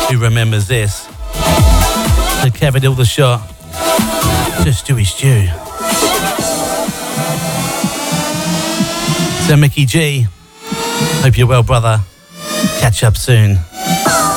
Who remembers this? The Kevin Aldershot. Just Stewie Stew. So Mickey G. Hope you're well, brother. Catch up soon.